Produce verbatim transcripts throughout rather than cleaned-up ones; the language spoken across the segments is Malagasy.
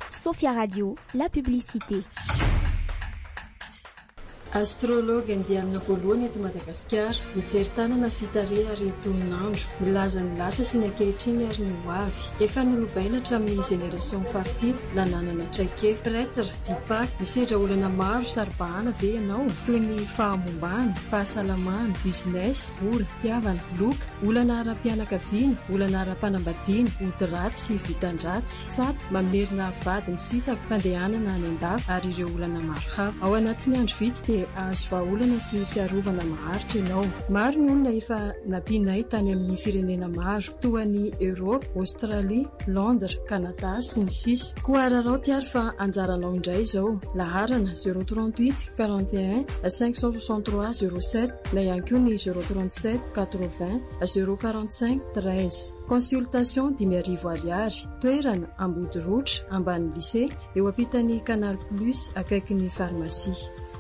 Sophia Radio, la publicité. Astrologue indianina voalohany eto Madagasikara mijery tanana sy tarehy areton'andro milaza ny lasa sy ny ankehitriny ary ny ho avy efa nolovaina hatramin'ny génération fahafito nananana traike prêtre dipa misedra olana maro saribahana ve ianao toy ny fahamombany fahasalamana business vola tiavana loka olana ara-pianakaviana olana ara-panambadiana ody-ratsy sy vitan-dratsy sato mamerina vady ny sitako fandehanana any an-dafy ary ireo olana maro hafa ao anatin'ny andro vitsy dia azo vahaolana sy fiarovana maharitra ianao. Maro ny olona efa nampinay tany amin'ny firenena maro toa ny Europe, Australie, Londres, Canada sy ny sisa. Koa ararao tiary fa anjaranao indray izao. Laharana zéro trente-huit quarante et un cinq cent soixante-trois zéro sept na ihany koa ny zéro trente-sept quatre-vingts zéro quarante-cinq treize. Consultation dimy arivo ariary. Toerana Ambody Rotra, ambany lycée, eo ampitan'ny Canal Plus akaikin'ny pharmacie.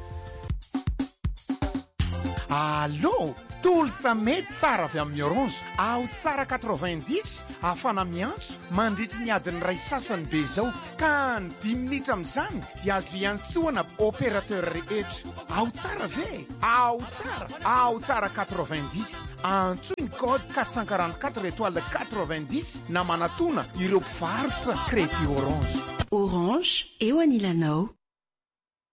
Allô, tolo sa mety tsara avy amin'ny Orange. Ao tsara quatre-vingt-dix afana miantso mandritry ny adiny ray sasany be zao ka ny dimy minitra amin'izany dia azo iantsoana opérateur rehetra. Ao tsara ve? Ao tsara. Ao tsara quatre-vingt-dix. Antso ny code quatre cent quarante-quatre étoile quatre-vingt-dix na manatona ireo mpivarotra crédit Orange. Orange eo anilanao.